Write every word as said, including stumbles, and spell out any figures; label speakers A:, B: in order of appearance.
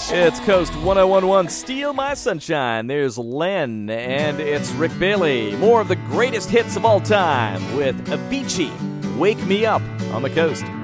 A: It's Coast ten eleven, Steal My Sunshine. There's Len, and it's Rick Bailey. More of the greatest hits of all time with Avicii, Wake Me Up on the Coast.